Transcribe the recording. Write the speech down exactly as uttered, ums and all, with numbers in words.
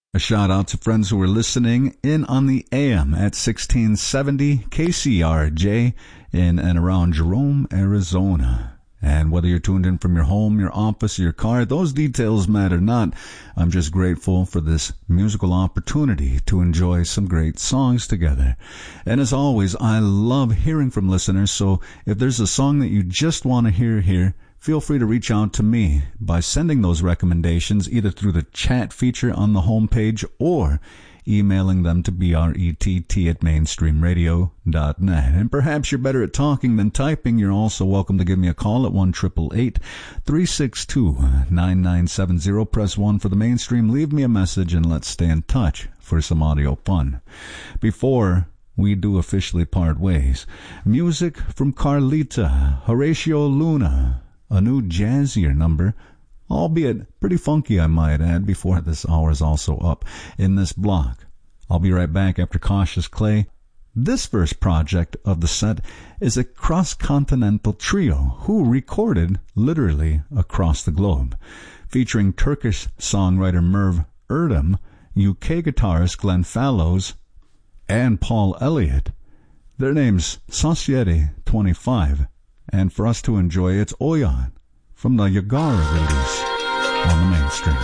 A shout out to friends who are listening in on the A M at sixteen seventy K C R J in and around Jerome, Arizona. And whether you're tuned in from your home, your office, your car, those details matter not. I'm just grateful for this musical opportunity to enjoy some great songs together. And as always, I love hearing from listeners, so if there's a song that you just want to hear here, feel free to reach out to me by sending those recommendations either through the chat feature on the homepage or emailing them to brett at mainstream radio dot net. And perhaps you're better at talking than typing. You're also welcome to give me a call at one eight eight eight, three six two, nine nine seven zero. Press one for the Mainstream. Leave me a message and let's stay in touch for some audio fun. Before we do officially part ways, music from Carlita, Horatio Luna, a new jazzier number, albeit pretty funky, I might add, before this hour is also up in this block. I'll be right back after Cautious Clay. This first project of the set is a cross-continental trio who recorded literally across the globe, featuring Turkish songwriter Merv Erdem, U K guitarist Glenn Fallows, and Paul Elliott. Their name's Society twenty-five. And for us to enjoy, it's Oyan from the Yagara release on the Mainstream.